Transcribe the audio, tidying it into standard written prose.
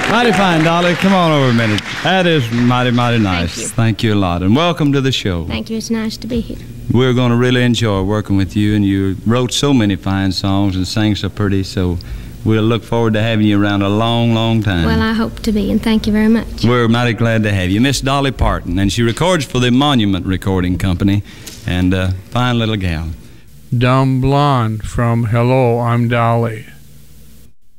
Mighty fine, Dolly. Come on over a minute. That is mighty, mighty nice. Thank you a lot. And welcome to the show. Thank you. It's nice to be here. We're going to really enjoy working with you, and you wrote so many fine songs and sang so pretty, so we'll look forward to having you around a long, long time. Well, I hope to be, and thank you very much. We're mighty glad to have you. Miss Dolly Parton, and she records for the Monument Recording Company, and fine little gal. Dumb Blonde from Hello, I'm Dolly.